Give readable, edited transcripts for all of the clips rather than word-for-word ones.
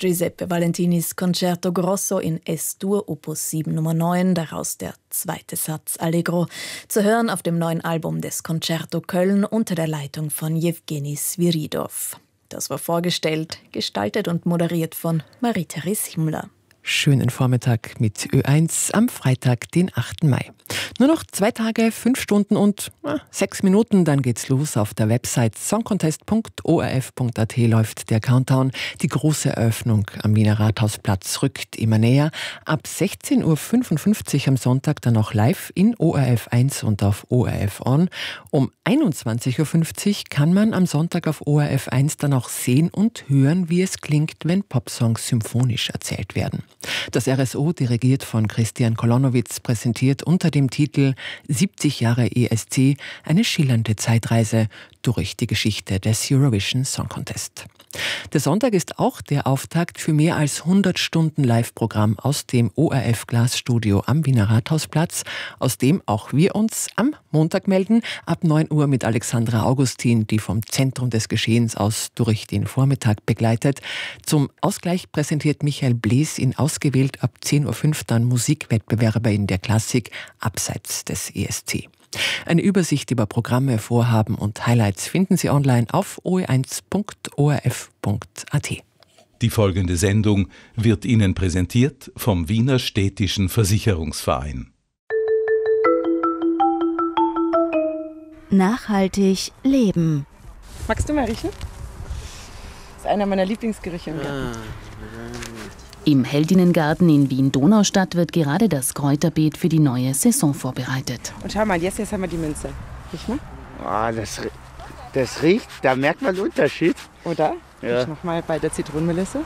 Giuseppe Valentinis Concerto Grosso in S-Dur, Opus 7 Nummer 9, daraus der zweite Satz Allegro, zu hören auf dem neuen Album des Concerto Köln unter der Leitung von Jewgeni Sviridov. Das war vorgestellt, gestaltet und moderiert von Marie-Therese Himmler. Schönen Vormittag mit Ö1 am Freitag, den 8. Mai. Nur noch 2 Tage, 5 Stunden und 6 Minuten, dann geht's los. Auf der Website songcontest.orf.at läuft der Countdown. Die große Eröffnung am Wiener Rathausplatz rückt immer näher. Ab 16.55 Uhr am Sonntag dann auch live in ORF 1 und auf ORF On. Um 21.50 Uhr kann man am Sonntag auf ORF 1 dann auch sehen und hören, wie es klingt, wenn Popsongs symphonisch erzählt werden. Das RSO, dirigiert von Christian Kolonowitz, präsentiert unter dem Titel 70 Jahre ESC eine schillernde Zeitreise durch die Geschichte des Eurovision Song Contest. Der Sonntag ist auch der Auftakt für mehr als 100 Stunden Live-Programm aus dem ORF Glasstudio am Wiener Rathausplatz, aus dem auch wir uns am Montag melden, ab 9 Uhr mit Alexandra Augustin, die vom Zentrum des Geschehens aus durch den Vormittag begleitet. Zum Ausgleich präsentiert Michael Blees in ausgewählt ab 10.05 Uhr dann Musikwettbewerbe in der Klassik abseits des ESC. Eine Übersicht über Programme, Vorhaben und Highlights finden Sie online auf oe1.orf.at. Die folgende Sendung wird Ihnen präsentiert vom Wiener Städtischen Versicherungsverein. Nachhaltig leben. Magst du mal riechen? Das ist einer meiner Lieblingsgerüche im Garten. Im Heldinnengarten in Wien-Donaustadt wird gerade das Kräuterbeet für die neue Saison vorbereitet. Und schau mal, jetzt haben wir die Minze. Riech mal. Oh, das riecht, da merkt man den Unterschied. Oder? Ja. Riech nochmal bei der Zitronenmelisse.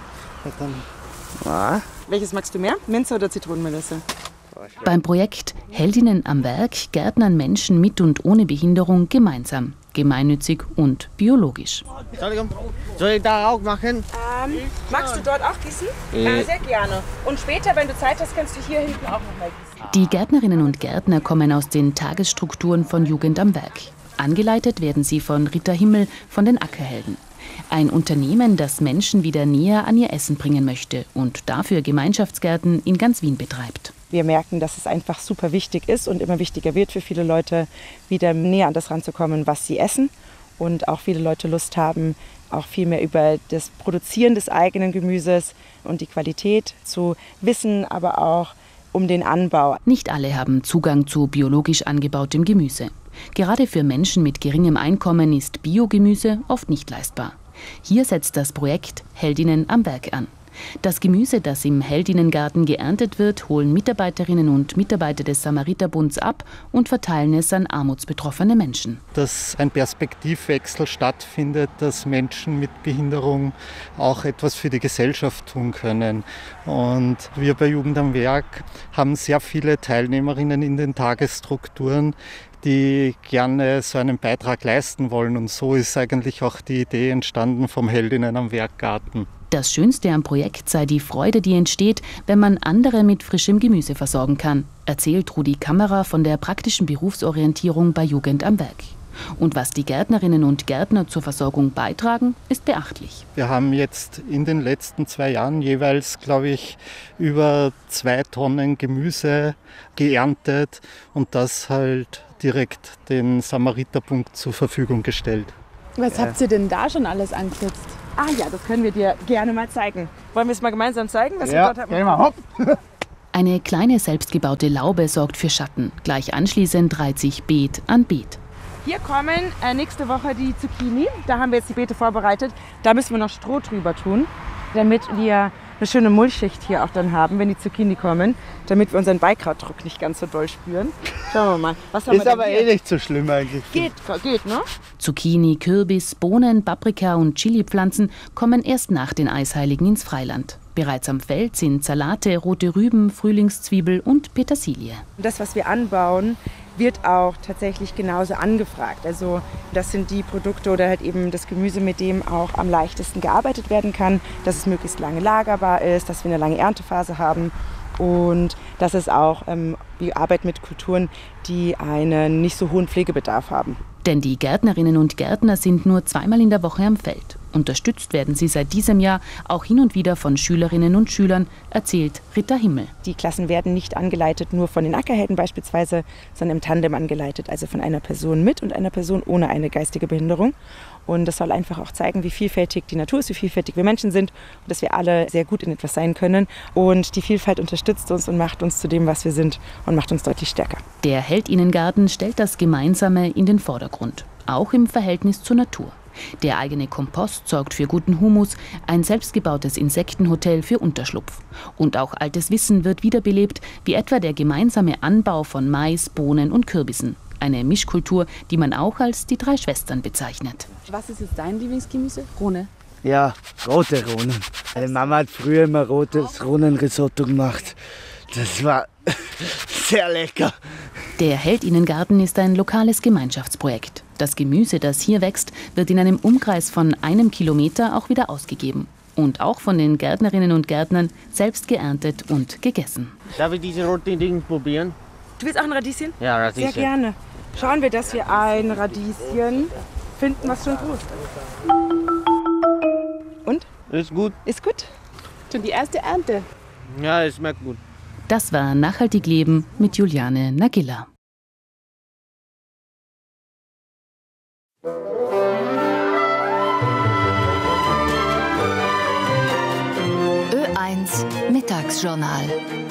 Ah. Welches magst du mehr? Minze oder Zitronenmelisse? Beim Projekt Heldinnen am Werk gärtnern Menschen mit und ohne Behinderung gemeinsam, gemeinnützig und biologisch. Entschuldigung, soll ich da auch machen? Magst du dort auch gießen? Ja, sehr gerne. Und später, wenn du Zeit hast, kannst du hier hinten auch noch mal gießen. Die Gärtnerinnen und Gärtner kommen aus den Tagesstrukturen von Jugend am Werk. Angeleitet werden sie von Rita Himmel von den Ackerhelden. Ein Unternehmen, das Menschen wieder näher an ihr Essen bringen möchte und dafür Gemeinschaftsgärten in ganz Wien betreibt. Wir merken, dass es einfach super wichtig ist und immer wichtiger wird für viele Leute, wieder näher an das ranzukommen, was sie essen. Und auch viele Leute Lust haben, auch viel mehr über das Produzieren des eigenen Gemüses und die Qualität zu wissen, aber auch um den Anbau. Nicht alle haben Zugang zu biologisch angebautem Gemüse. Gerade für Menschen mit geringem Einkommen ist Biogemüse oft nicht leistbar. Hier setzt das Projekt Heldinnen am Werk an. Das Gemüse, das im Heldinnengarten geerntet wird, holen Mitarbeiterinnen und Mitarbeiter des Samariterbunds ab und verteilen es an armutsbetroffene Menschen. Dass ein Perspektivwechsel stattfindet, dass Menschen mit Behinderung auch etwas für die Gesellschaft tun können. Und wir bei Jugend am Werk haben sehr viele Teilnehmerinnen in den Tagesstrukturen, die gerne so einen Beitrag leisten wollen. Und so ist eigentlich auch die Idee entstanden vom Heldinnen am Werkgarten. Das Schönste am Projekt sei die Freude, die entsteht, wenn man andere mit frischem Gemüse versorgen kann, erzählt Rudi Kammerer von der praktischen Berufsorientierung bei Jugend am Werk. Und was die Gärtnerinnen und Gärtner zur Versorgung beitragen, ist beachtlich. Wir haben jetzt in den letzten 2 Jahren jeweils, glaube ich, über 2 Tonnen Gemüse geerntet und das halt direkt den Samariterbund zur Verfügung gestellt. Was habt ihr denn da schon alles angesetzt? Ah ja, das können wir dir gerne mal zeigen. Wollen wir es mal gemeinsam zeigen, was wir dort haben? Geh mal, hopp. Eine kleine selbstgebaute Laube sorgt für Schatten. Gleich anschließend reiht sich Beet an Beet. Hier kommen nächste Woche die Zucchini. Da haben wir jetzt die Beete vorbereitet. Da müssen wir noch Stroh drüber tun, damit wir eine schöne Mulchschicht hier auch dann haben, wenn die Zucchini kommen, damit wir unseren Beikrautdruck nicht ganz so doll spüren. Schauen wir mal. Was haben ist wir aber hier? nicht so schlimm eigentlich. Geht, ne? Zucchini, Kürbis, Bohnen, Paprika und Chilipflanzen kommen erst nach den Eisheiligen ins Freiland. Bereits am Feld sind Salate, rote Rüben, Frühlingszwiebel und Petersilie. Das, was wir anbauen, wird auch tatsächlich genauso angefragt. Also das sind die Produkte oder halt eben das Gemüse, mit dem auch am leichtesten gearbeitet werden kann, dass es möglichst lange lagerbar ist, dass wir eine lange Erntephase haben und dass es auch die Arbeit mit Kulturen, die einen nicht so hohen Pflegebedarf haben. Denn die Gärtnerinnen und Gärtner sind nur 2-mal in der Woche am Feld. Unterstützt werden sie seit diesem Jahr auch hin und wieder von Schülerinnen und Schülern, erzählt Rita Himmel. Die Klassen werden nicht angeleitet nur von den Ackerhelden beispielsweise, sondern im Tandem angeleitet, also von einer Person mit und einer Person ohne eine geistige Behinderung. Und das soll einfach auch zeigen, wie vielfältig die Natur ist, wie vielfältig wir Menschen sind und dass wir alle sehr gut in etwas sein können. Und die Vielfalt unterstützt uns und macht uns zu dem, was wir sind und macht uns deutlich stärker. Der Heldinnengarten stellt das Gemeinsame in den Vordergrund, auch im Verhältnis zur Natur. Der eigene Kompost sorgt für guten Humus, ein selbstgebautes Insektenhotel für Unterschlupf. Und auch altes Wissen wird wiederbelebt, wie etwa der gemeinsame Anbau von Mais, Bohnen und Kürbissen. Eine Mischkultur, die man auch als die 3 Schwestern bezeichnet. Was ist jetzt dein Lieblingsgemüse? Rohne. Ja, rote Rohnen. Meine Mama hat früher immer rotes Rohnenrisotto gemacht. Das war sehr lecker. Der Heldinnengarten ist ein lokales Gemeinschaftsprojekt. Das Gemüse, das hier wächst, wird in einem Umkreis von 1 Kilometer auch wieder ausgegeben. Und auch von den Gärtnerinnen und Gärtnern selbst geerntet und gegessen. Darf ich diese roten Dinge probieren? Du willst auch ein Radieschen? Ja, Radieschen. Sehr gerne. Schauen wir, dass wir ein Radieschen finden, was schon groß ist. Und? Ist gut. Ist gut? Schon die erste Ernte. Ja, es schmeckt gut. Das war Nachhaltig Leben mit Juliane Nagilla. Ö1 Mittagsjournal.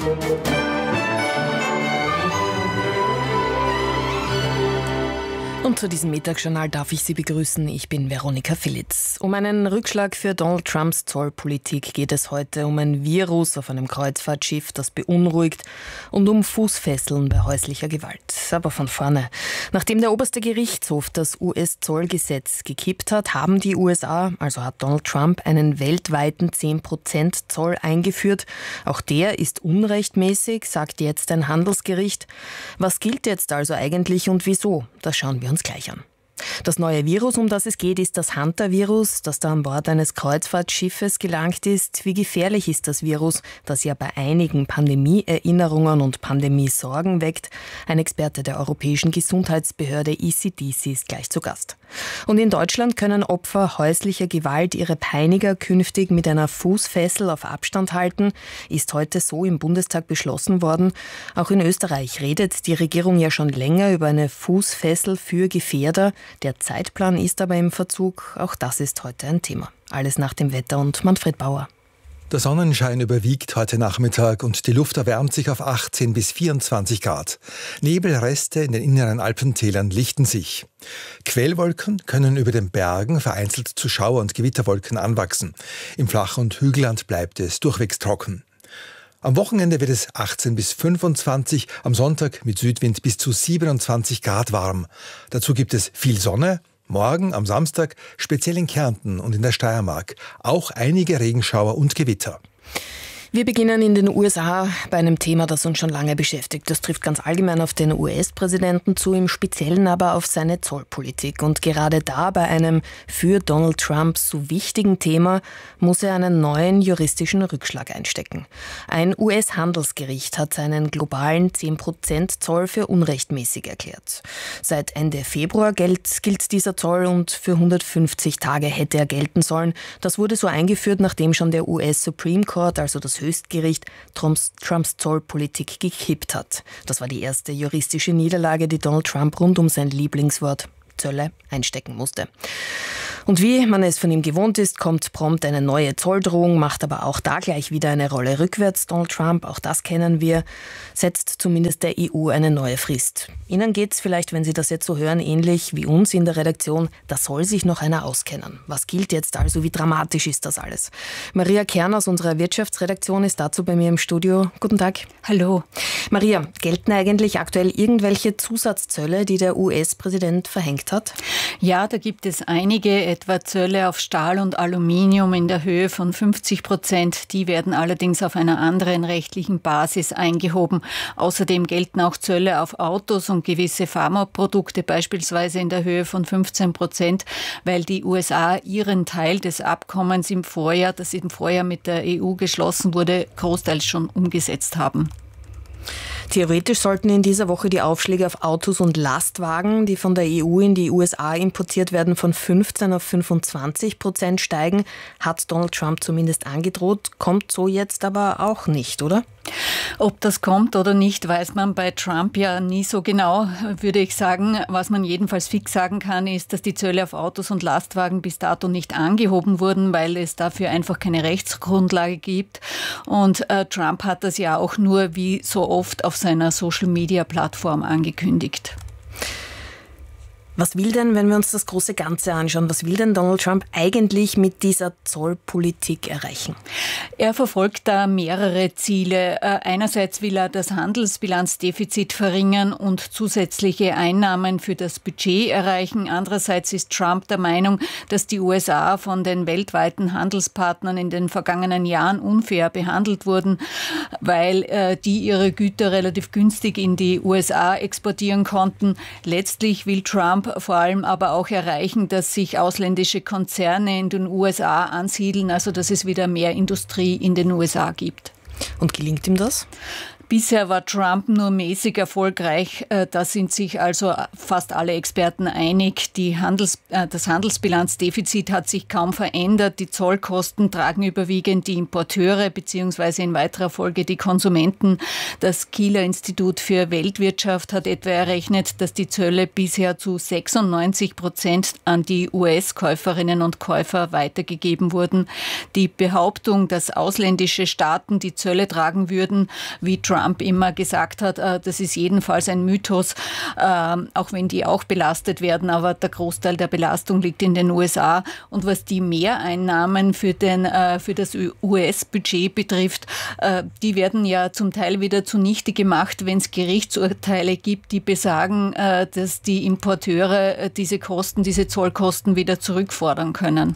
Und zu diesem Mittagsjournal darf ich Sie begrüßen. Ich bin Veronika Philitz. Um einen Rückschlag für Donald Trumps Zollpolitik geht es heute, um ein Virus auf einem Kreuzfahrtschiff, das beunruhigt, und um Fußfesseln bei häuslicher Gewalt. Aber von vorne. Nachdem der oberste Gerichtshof das US-Zollgesetz gekippt hat, haben die USA, also hat Donald Trump, einen weltweiten 10% Zoll eingeführt. Auch der ist unrechtmäßig, sagt jetzt ein Handelsgericht. Was gilt jetzt also eigentlich und wieso? Das schauen wir uns gleich an. Das neue Virus, um das es geht, ist das Hunter-Virus, das da an Bord eines Kreuzfahrtschiffes gelangt ist. Wie gefährlich ist das Virus, das ja bei einigen Pandemie-Erinnerungen und Pandemie-Sorgen weckt? Ein Experte der Europäischen Gesundheitsbehörde ECDC ist gleich zu Gast. Und in Deutschland können Opfer häuslicher Gewalt ihre Peiniger künftig mit einer Fußfessel auf Abstand halten, ist heute so im Bundestag beschlossen worden. Auch in Österreich redet die Regierung ja schon länger über eine Fußfessel für Gefährder. Der Zeitplan ist aber im Verzug. Auch das ist heute ein Thema. Alles nach dem Wetter und Manfred Bauer. Der Sonnenschein überwiegt heute Nachmittag und die Luft erwärmt sich auf 18 bis 24 Grad. Nebelreste in den inneren Alpentälern lichten sich. Quellwolken können über den Bergen vereinzelt zu Schauer- und Gewitterwolken anwachsen. Im Flach- und Hügelland bleibt es durchwegs trocken. Am Wochenende wird es 18 bis 25, am Sonntag mit Südwind bis zu 27 Grad warm. Dazu gibt es viel Sonne. Morgen, am Samstag, speziell in Kärnten und in der Steiermark, auch einige Regenschauer und Gewitter. Wir beginnen in den USA bei einem Thema, das uns schon lange beschäftigt. Das trifft ganz allgemein auf den US-Präsidenten zu, im Speziellen aber auf seine Zollpolitik. Und gerade da, bei einem für Donald Trump so wichtigen Thema, muss er einen neuen juristischen Rückschlag einstecken. Ein US-Handelsgericht hat seinen globalen 10% Zoll für unrechtmäßig erklärt. Seit Ende Februar gilt dieser Zoll und für 150 Tage hätte er gelten sollen. Das wurde so eingeführt, nachdem schon der US Supreme Court, also das Höchstgericht, Trumps Zollpolitik gekippt hat. Das war die erste juristische Niederlage, die Donald Trump rund um sein Lieblingswort Zölle einstecken musste. Und wie man es von ihm gewohnt ist, kommt prompt eine neue Zolldrohung, macht aber auch da gleich wieder eine Rolle rückwärts. Donald Trump, auch das kennen wir, setzt zumindest der EU eine neue Frist. Ihnen geht es vielleicht, wenn Sie das jetzt so hören, ähnlich wie uns in der Redaktion. Da soll sich noch einer auskennen. Was gilt jetzt also? Wie dramatisch ist das alles? Maria Kern aus unserer Wirtschaftsredaktion ist dazu bei mir im Studio. Guten Tag. Hallo. Maria, gelten eigentlich aktuell irgendwelche Zusatzzölle, die der US-Präsident verhängt hat? Ja, da gibt es einige, etwa Zölle auf Stahl und Aluminium in der Höhe von 50%. Die werden allerdings auf einer anderen rechtlichen Basis eingehoben. Außerdem gelten auch Zölle auf Autos und gewisse Pharmaprodukte, beispielsweise in der Höhe von 15%, weil die USA ihren Teil des Abkommens im Vorjahr, das im Vorjahr mit der EU geschlossen wurde, großteils schon umgesetzt haben. Theoretisch sollten in dieser Woche die Aufschläge auf Autos und Lastwagen, die von der EU in die USA importiert werden, von 15 auf 25% steigen. Hat Donald Trump zumindest angedroht, kommt so jetzt aber auch nicht, oder? Ob das kommt oder nicht, weiß man bei Trump ja nie so genau, würde ich sagen. Was man jedenfalls fix sagen kann, ist, dass die Zölle auf Autos und Lastwagen bis dato nicht angehoben wurden, weil es dafür einfach keine Rechtsgrundlage gibt. Und Trump hat das ja auch nur wie so oft auf seiner Social-Media-Plattform angekündigt. Was will denn, wenn wir uns das große Ganze anschauen, was will denn Donald Trump eigentlich mit dieser Zollpolitik erreichen? Er verfolgt da mehrere Ziele. Einerseits will er das Handelsbilanzdefizit verringern und zusätzliche Einnahmen für das Budget erreichen. Andererseits ist Trump der Meinung, dass die USA von den weltweiten Handelspartnern in den vergangenen Jahren unfair behandelt wurden, weil die ihre Güter relativ günstig in die USA exportieren konnten. Letztlich will Trump vor allem aber auch erreichen, dass sich ausländische Konzerne in den USA ansiedeln, also dass es wieder mehr Industrie in den USA gibt. Und gelingt ihm das? Bisher war Trump nur mäßig erfolgreich. Da sind sich also fast alle Experten einig. Das Handelsbilanzdefizit hat sich kaum verändert. Die Zollkosten tragen überwiegend die Importeure bzw. in weiterer Folge die Konsumenten. Das Kieler Institut für Weltwirtschaft hat etwa errechnet, dass die Zölle bisher zu 96% an die US-Käuferinnen und Käufer weitergegeben wurden. Die Behauptung, dass ausländische Staaten die Zölle tragen würden, wie Trump immer gesagt hat, das ist jedenfalls ein Mythos, auch wenn die auch belastet werden, aber der Großteil der Belastung liegt in den USA. Und was die Mehreinnahmen für das US-Budget betrifft, die werden ja zum Teil wieder zunichte gemacht, wenn es Gerichtsurteile gibt, die besagen, dass die Importeure diese Zollkosten wieder zurückfordern können.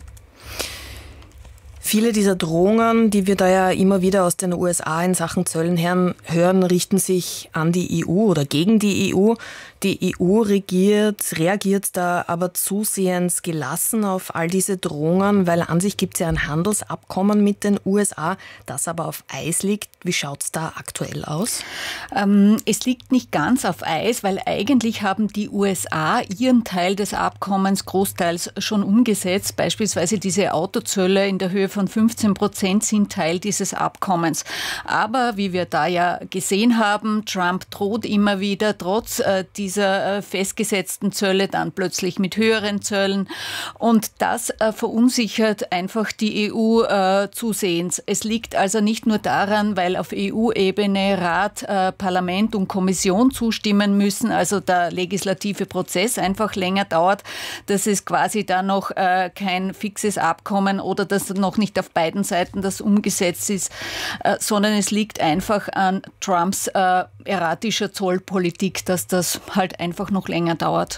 Viele dieser Drohungen, die wir da ja immer wieder aus den USA in Sachen Zöllen hören, richten sich an die EU oder gegen die EU. Die EU reagiert da aber zusehends gelassen auf all diese Drohungen, weil an sich gibt es ja ein Handelsabkommen mit den USA, das aber auf Eis liegt. Wie schaut es da aktuell aus? Es liegt nicht ganz auf Eis, weil eigentlich haben die USA ihren Teil des Abkommens großteils schon umgesetzt. Beispielsweise diese Autozölle in der Höhe von 15% sind Teil dieses Abkommens. Aber wie wir da ja gesehen haben, Trump droht immer wieder trotz dieser festgesetzten Zölle dann plötzlich mit höheren Zöllen. Und das verunsichert einfach die EU zusehends. Es liegt also nicht nur daran, weil auf EU-Ebene Rat, Parlament und Kommission zustimmen müssen, also der legislative Prozess einfach länger dauert, dass es quasi da noch kein fixes Abkommen oder dass noch nicht auf beiden Seiten das umgesetzt ist, sondern es liegt einfach an Trumps erratischer Zollpolitik, dass das halt einfach noch länger dauert.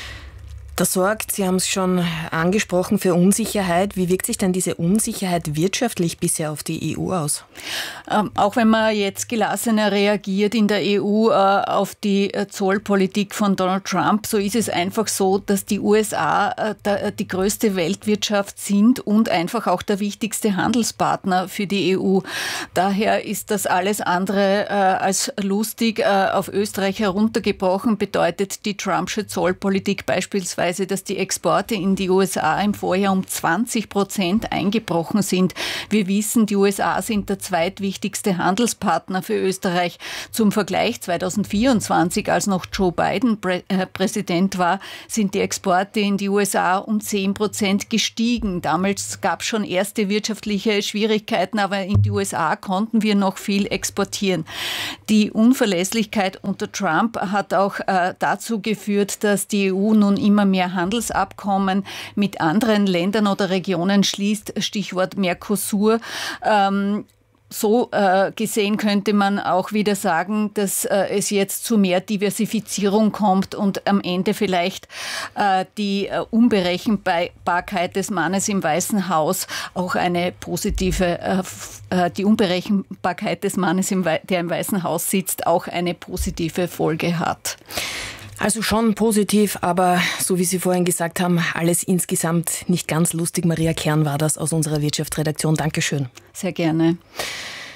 Das sorgt, Sie haben es schon angesprochen, für Unsicherheit. Wie wirkt sich denn diese Unsicherheit wirtschaftlich bisher auf die EU aus? Auch wenn man jetzt gelassener reagiert in der EU auf die Zollpolitik von Donald Trump, so ist es einfach so, dass die USA die größte Weltwirtschaft sind und einfach auch der wichtigste Handelspartner für die EU. Daher ist das alles andere als lustig. Auf Österreich heruntergebrochen bedeutet die Trumpsche Zollpolitik beispielsweise, dass die Exporte in die USA im Vorjahr um 20% eingebrochen sind. Wir wissen, die USA sind der zweitwichtigste Handelspartner für Österreich. Zum Vergleich 2024, als noch Joe Biden Präsident war, sind die Exporte in die USA um 10% gestiegen. Damals gab es schon erste wirtschaftliche Schwierigkeiten, aber in die USA konnten wir noch viel exportieren. Die Unverlässlichkeit unter Trump hat auch dazu geführt, dass die EU nun immer mehr Handelsabkommen mit anderen Ländern oder Regionen schließt, Stichwort Mercosur. So gesehen könnte man auch wieder sagen, dass es jetzt zu mehr Diversifizierung kommt und am Ende vielleicht die Unberechenbarkeit des Mannes im Weißen Haus auch eine positive, die Unberechenbarkeit des Mannes, der im Weißen Haus sitzt, auch eine positive Folge hat. Also schon positiv, aber so wie Sie vorhin gesagt haben, alles insgesamt nicht ganz lustig. Maria Kern war das aus unserer Wirtschaftsredaktion. Dankeschön. Sehr gerne.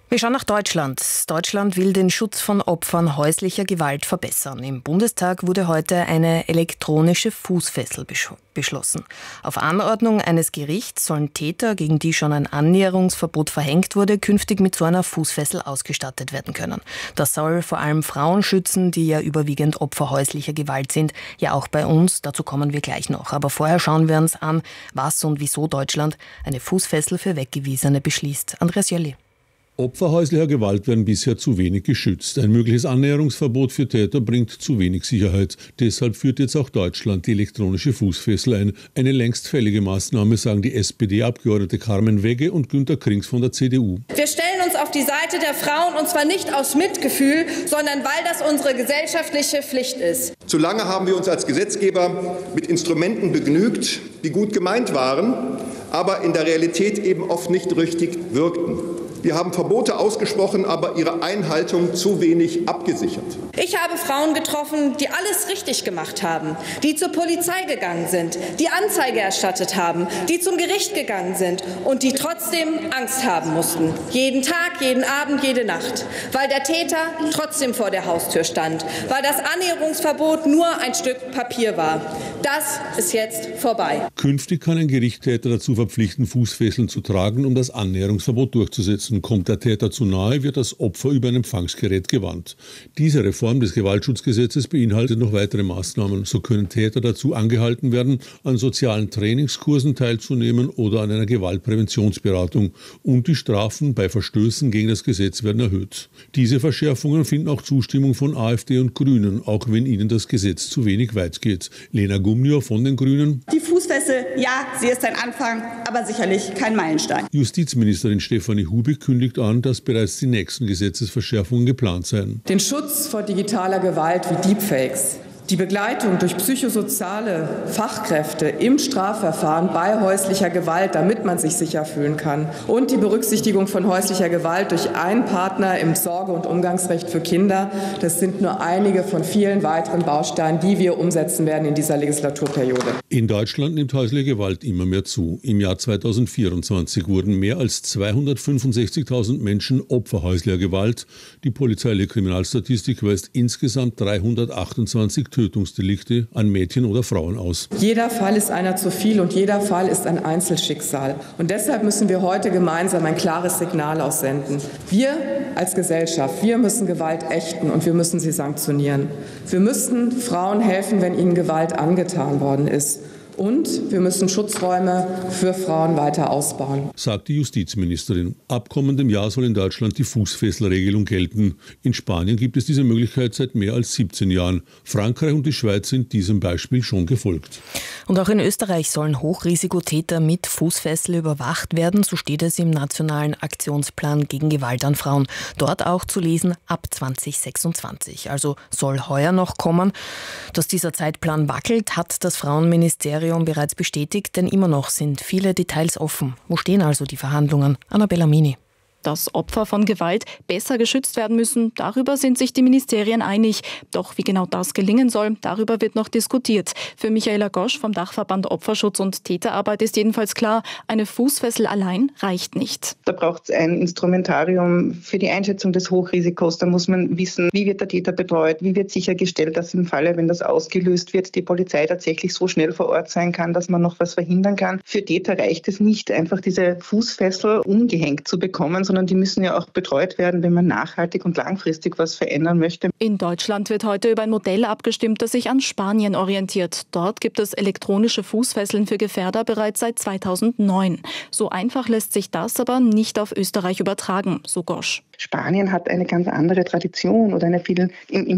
Wir schauen nach Deutschland. Deutschland will den Schutz von Opfern häuslicher Gewalt verbessern. Im Bundestag wurde heute eine elektronische Fußfessel beschlossen. Auf Anordnung eines Gerichts sollen Täter, gegen die schon ein Annäherungsverbot verhängt wurde, künftig mit so einer Fußfessel ausgestattet werden können. Das soll vor allem Frauen schützen, die ja überwiegend Opfer häuslicher Gewalt sind. Ja, auch bei uns, dazu kommen wir gleich noch. Aber vorher schauen wir uns an, was und wieso Deutschland eine Fußfessel für Weggewiesene beschließt. Andreas Jölli. Opfer häuslicher Gewalt werden bisher zu wenig geschützt. Ein mögliches Annäherungsverbot für Täter bringt zu wenig Sicherheit. Deshalb führt jetzt auch Deutschland die elektronische Fußfessel ein. Eine längst fällige Maßnahme, sagen die SPD-Abgeordnete Carmen Wegge und Günter Krings von der CDU. Wir stellen uns auf die Seite der Frauen, und zwar nicht aus Mitgefühl, sondern weil das unsere gesellschaftliche Pflicht ist. Zu lange haben wir uns als Gesetzgeber mit Instrumenten begnügt, die gut gemeint waren, aber in der Realität eben oft nicht richtig wirkten. Wir haben Verbote ausgesprochen, aber ihre Einhaltung zu wenig abgesichert. Ich habe Frauen getroffen, die alles richtig gemacht haben, die zur Polizei gegangen sind, die Anzeige erstattet haben, die zum Gericht gegangen sind und die trotzdem Angst haben mussten. Jeden Tag, jeden Abend, jede Nacht. Weil der Täter trotzdem vor der Haustür stand. Weil das Annäherungsverbot nur ein Stück Papier war. Das ist jetzt vorbei. Künftig kann ein Gericht Täter dazu verpflichten, Fußfesseln zu tragen, um das Annäherungsverbot durchzusetzen. Kommt der Täter zu nahe, wird das Opfer über ein Empfangsgerät gewarnt. Diese Reform des Gewaltschutzgesetzes beinhaltet noch weitere Maßnahmen. So können Täter dazu angehalten werden, an sozialen Trainingskursen teilzunehmen oder an einer Gewaltpräventionsberatung. Und die Strafen bei Verstößen gegen das Gesetz werden erhöht. Diese Verschärfungen finden auch Zustimmung von AfD und Grünen, auch wenn ihnen das Gesetz zu wenig weit geht. Lena Gumnier von den Grünen. Die Fußfessel, ja, sie ist ein Anfang, aber sicherlich kein Meilenstein. Justizministerin Stefanie Hubig kündigt an, dass bereits die nächsten Gesetzesverschärfungen geplant seien. Den Schutz vor digitaler Gewalt wie Deepfakes, die Begleitung durch psychosoziale Fachkräfte im Strafverfahren bei häuslicher Gewalt, damit man sich sicher fühlen kann, und die Berücksichtigung von häuslicher Gewalt durch einen Partner im Sorge- und Umgangsrecht für Kinder, das sind nur einige von vielen weiteren Bausteinen, die wir umsetzen werden in dieser Legislaturperiode. In Deutschland nimmt häusliche Gewalt immer mehr zu. Im Jahr 2024 wurden mehr als 265.000 Menschen Opfer häuslicher Gewalt. Die polizeiliche Kriminalstatistik weist insgesamt 328 Tötungsdelikte an Mädchen oder Frauen aus. Jeder Fall ist einer zu viel und jeder Fall ist ein Einzelschicksal. Und deshalb müssen wir heute gemeinsam ein klares Signal aussenden. Wir als Gesellschaft, wir müssen Gewalt ächten und wir müssen sie sanktionieren. Wir müssen Frauen helfen, wenn ihnen Gewalt angetan worden ist. Und wir müssen Schutzräume für Frauen weiter ausbauen, sagt die Justizministerin. Ab kommendem Jahr soll in Deutschland die Fußfesselregelung gelten. In Spanien gibt es diese Möglichkeit seit mehr als 17 Jahren. Frankreich und die Schweiz sind diesem Beispiel schon gefolgt. Und auch in Österreich sollen Hochrisikotäter mit Fußfessel überwacht werden. So steht es im Nationalen Aktionsplan gegen Gewalt an Frauen. Dort auch zu lesen ab 2026. Also soll heuer noch kommen. Dass dieser Zeitplan wackelt, hat das Frauenministerium bereits bestätigt, denn immer noch sind viele Details offen. Wo stehen also die Verhandlungen? Annabella Mini. Dass Opfer von Gewalt besser geschützt werden müssen, darüber sind sich die Ministerien einig. Doch wie genau das gelingen soll, darüber wird noch diskutiert. Für Michaela Gosch vom Dachverband Opferschutz und Täterarbeit ist jedenfalls klar, eine Fußfessel allein reicht nicht. Da braucht es ein Instrumentarium für die Einschätzung des Hochrisikos. Da muss man wissen, wie wird der Täter betreut, wie wird sichergestellt, dass im Falle, wenn das ausgelöst wird, die Polizei tatsächlich so schnell vor Ort sein kann, dass man noch was verhindern kann. Für Täter reicht es nicht, einfach diese Fußfessel umgehängt zu bekommen, sondern die müssen ja auch betreut werden, wenn man nachhaltig und langfristig was verändern möchte. In Deutschland wird heute über ein Modell abgestimmt, das sich an Spanien orientiert. Dort gibt es elektronische Fußfesseln für Gefährder bereits seit 2009. So einfach lässt sich das aber nicht auf Österreich übertragen, so Gosch. Spanien hat eine ganz andere Tradition oder eine viel im